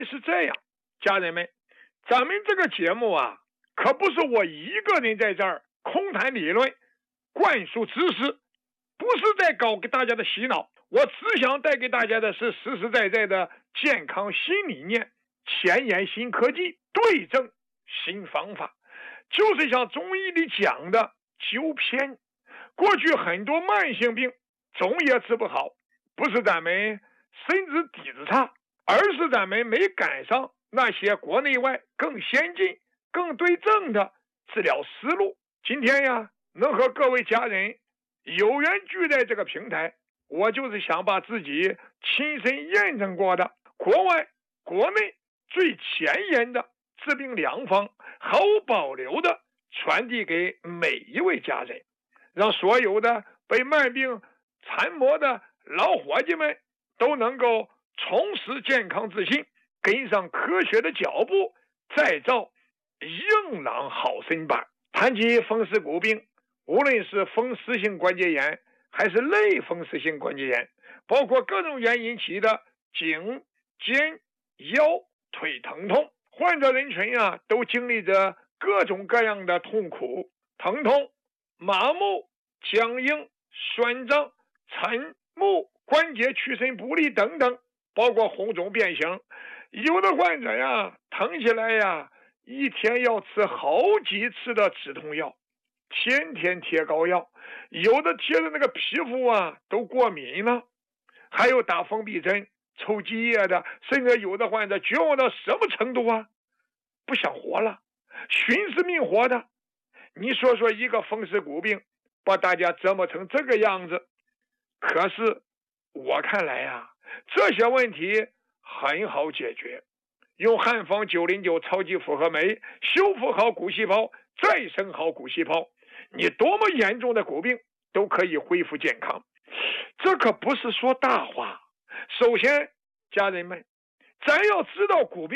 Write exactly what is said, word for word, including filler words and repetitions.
是这样，家人们，咱们这个节目啊，可不是我一个人在这儿空谈理论、灌输知识，不是在搞给大家的洗脑，我只想带给大家的是实实在在的健康新理念、前沿新科技、对症新方法，就是像中医里讲的纠偏。过去很多慢性病总也治不好，不是咱们身子底子差，而是咱们没赶上那些国内外更先进、更对症的治疗思路。今天呀，能和各位家人有缘聚在这个平台，我就是想把自己亲身验证过的国外、国内最前沿的治病良方，毫无保留的传递给每一位家人，让所有的被慢病缠磨的老伙计们都能够重拾健康自信，跟上科学的脚步，再造硬朗好身板。谈及风湿骨病，无论是风湿性关节炎还是类风湿性关节炎，包括各种原因引起的颈、肩、腰、腿疼痛，患者人群啊都经历着各种各样的痛苦、疼痛、麻木、僵硬、酸胀、沉木、关节屈伸不利等等，包括红肿变形。有的患者呀，疼起来呀，一天要吃好几次的止痛药，天天贴膏药，有的贴的那个皮肤啊都过敏了，还有打封闭针、抽积液的，甚至有的患者绝望到什么程度啊？不想活了，寻死命活的。你说说一个风湿骨病把大家折磨成这个样子，可是我看来呀、啊，这些问题很好解决，用汉方九零九超级复合酶修复好骨细胞，再生好骨细胞，你多么严重的骨病都可以恢复健康。这可不是说大话。首先，家人们，咱要知道骨病